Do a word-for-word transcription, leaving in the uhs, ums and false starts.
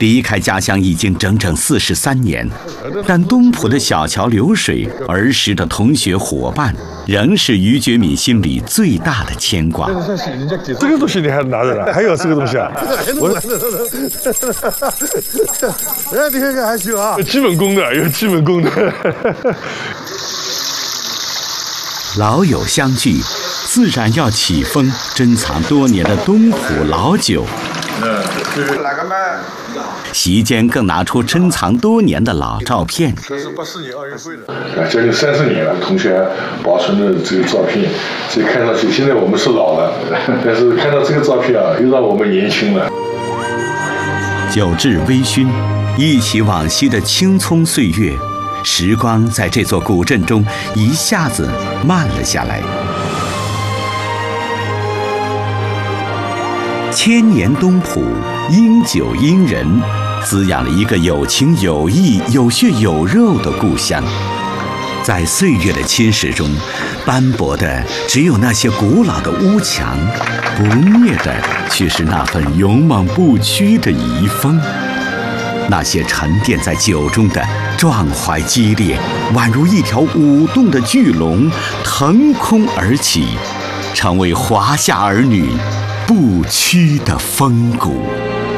离开家乡已经整整四十三年，但东浦的小桥流水、儿时的同学伙伴，仍是于觉敏心里最大的牵挂。 这个东西你还拿着呢？还有这个东西啊？我，哎，你看看还行啊，有基本功的，有基本功的。 老友相聚，自然要启封珍藏多年的东浦老酒。席间更拿出珍藏多年的老照片。 这是八四年奥运会的，啊，将近三十年了，同学保存的这个照片，所以看上去现在我们是老了，但是看到这个照片啊，又让我们年轻了。 酒至微醺，忆起往昔的青葱岁月，时光在这座古镇中一下子慢了下来。千年东浦，因酒因人，滋养了一个有情有义、有血有肉的故乡。在岁月的侵蚀中，斑驳的只有那些古老的屋墙，不灭的却是那份勇猛不屈的遗风。那些沉淀在酒中的壮怀激烈，宛如一条舞动的巨龙，腾空而起，成为华夏儿女不屈的风骨。